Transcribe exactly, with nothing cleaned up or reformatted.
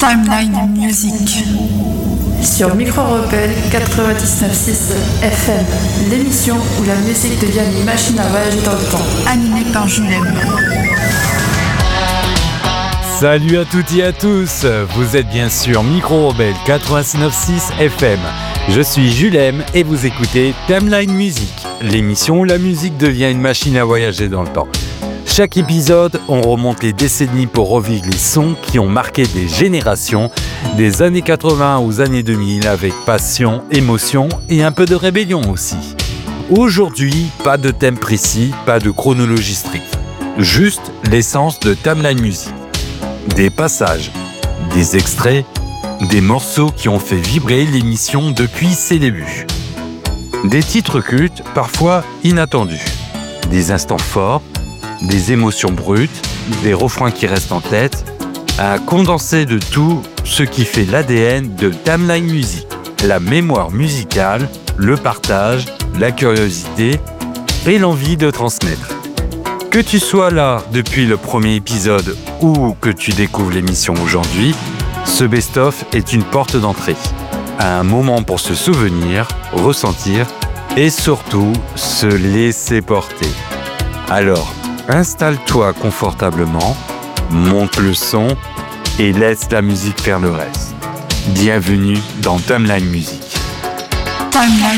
Timeline Music sur Micro Rebelle quatre-vingt-dix-neuf virgule six F M, l'émission où la musique devient une machine à voyager dans le temps. Animée par Julem. Salut à toutes et à tous, vous êtes bien sûr Micro Rebelle quatre-vingt-dix-neuf virgule six F M. Je suis Julem et vous écoutez Timeline Music, l'émission où la musique devient une machine à voyager dans le temps. Chaque épisode, on remonte les décennies pour revivre les sons qui ont marqué des générations, des années quatre-vingts aux années deux mille, avec passion, émotion et un peu de rébellion aussi. Aujourd'hui, pas de thème précis, pas de chronologie stricte, juste l'essence de Timeline Music. Des passages, des extraits, des morceaux qui ont fait vibrer l'émission depuis ses débuts. Des titres cultes, parfois inattendus, des instants forts, des émotions brutes, des refrains qui restent en tête, un condensé de tout ce qui fait l'A D N de Timeline Music, la mémoire musicale, le partage, la curiosité et l'envie de transmettre. Que tu sois là depuis le premier épisode ou que tu découvres l'émission aujourd'hui, ce best-of est une porte d'entrée, un moment pour se souvenir, ressentir et surtout se laisser porter. Alors, installe-toi confortablement, monte le son et laisse la musique faire le reste. Bienvenue dans Timeline Music. Timeline